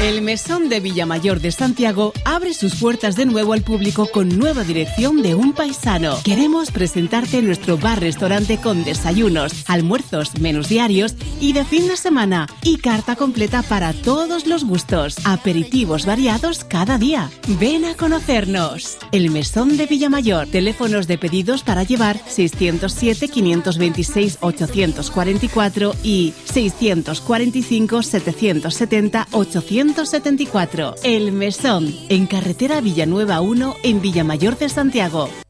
El Mesón de Villamayor de Santiago abre sus puertas de nuevo al público con nueva dirección de Un Paisano. Queremos presentarte nuestro bar-restaurante con desayunos, almuerzos, menús diarios y de fin de semana y carta completa para todos los gustos. Aperitivos variados cada día. Ven a conocernos. El Mesón de Villamayor. Teléfonos de pedidos para llevar 607 526 844 y 645 770 874. El Mesón, en carretera Villanueva 1, en Villamayor de Santiago.